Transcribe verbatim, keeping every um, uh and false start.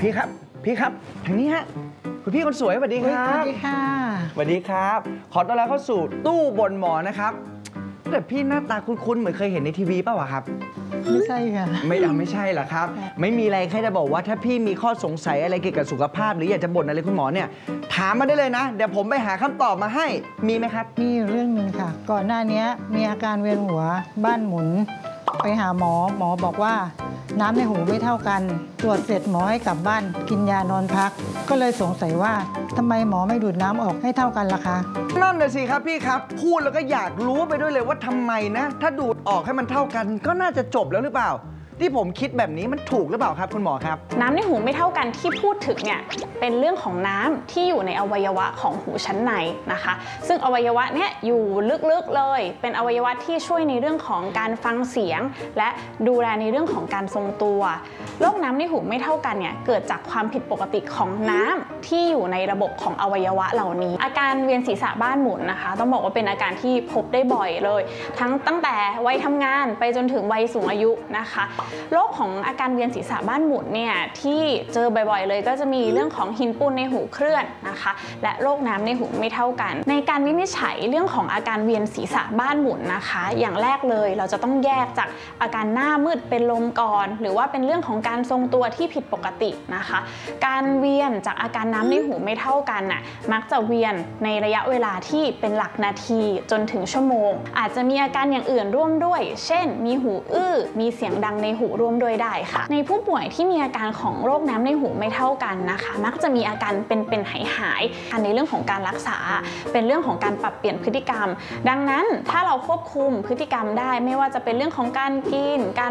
พี่ครับพี่ครับทางนี้ฮะคุณพี่คนสวยสวัสดีครับสวัสดีค่ะสวัสดีครับขอต้อนรับเข้าสู่ตู้บนหมอนะครับแต่พี่หน้าตาคุ้นๆเหมือนเคยเห็นในทีวีเปล่าวะครับไม่ใช่ค่ะไม่เอาไม่ใช่หรอครับไม่มีอะไรแค่จะบอกว่าถ้าพี่มีข้อสงสัยอะไรเกี่ยวกับสุขภาพหรืออยากจะบ่นอะไรคุณหมอเนี่ยถามมาได้เลยนะเดี๋ยวผมไปหาคำตอบมาให้มีไหมครับมีอยู่เรื่องหนึ่งค่ะก่อนหน้านี้มีอาการเวียนหัวบ้านหมุนไปหาหมอหมอบอกว่าน้ำในหูไม่เท่ากันตรวจเสร็จหมอให้กลับบ้านกินยานอนพักก็เลยสงสัยว่าทำไมหมอไม่ดูดน้ำออกให้เท่ากันล่ะคะนั่นน่ะสิครับพี่ครับพูดแล้วก็อยากรู้ไปด้วยเลยว่าทำไมนะถ้าดูดออกให้มันเท่ากันก็น่าจะจบแล้วหรือเปล่าที่ผมคิดแบบนี้มันถูกหรือเปล่าครับคุณหมอครับน้ำในหูไม่เท่ากันที่พูดถึงเนี่ยเป็นเรื่องของน้ำที่อยู่ในอวัยวะของหูชั้นในนะคะซึ่งอวัยวะเนี่ยอยู่ลึกๆเลยเป็นอวัยวะที่ช่วยในเรื่องของการฟังเสียงและดูแลในเรื่องของการทรงตัวโรคน้ำในหูไม่เท่ากันเนี่ยเกิดจากความผิดปกติของน้ำที่อยู่ในระบบของอวัยวะเหล่านี้อาการเวียนศีรษะบ้านหมุนนะคะต้องบอกว่าเป็นอาการที่พบได้บ่อยเลยทั้งตั้งแต่วัยทำงานไปจนถึงวัยสูงอายุนะคะโรคของอาการเวียนศีรษะบ้านหมุนเนี่ยที่เจอบ่อยๆเลยก็จะมีเรื่องของหินปูนในหูเคลื่อนนะคะและโรคน้ำในหูไม่เท่ากันในการวินิจฉัยเรื่องของอาการเวียนศีรษะบ้านหมุนนะคะอย่างแรกเลยเราจะต้องแยกจากอาการหน้ามืดเป็นลมก่อนหรือว่าเป็นเรื่องของการทรงตัวที่ผิดปกตินะคะการเวียนจากอาการน้ำในหูไม่เท่ากันน่ะมักจะเวียนในระยะเวลาที่เป็นหลักนาทีจนถึงชั่วโมงอาจจะมีอาการอย่างอื่นร่วมด้วยเช่นมีหูอื้อมีเสียงดังในหูร่วมด้วยได้ค่ะในผู้ป่วยที่มีอาการของโรคน้ำในหูไม่เท่ากันนะคะมักจะมีอาการเป็นๆหายๆในเรื่องของการรักษาเป็นเรื่องของการปรับเปลี่ยนพฤติกรรมดังนั้นถ้าเราควบคุมพฤติกรรมได้ไม่ว่าจะเป็นเรื่องของการกินการ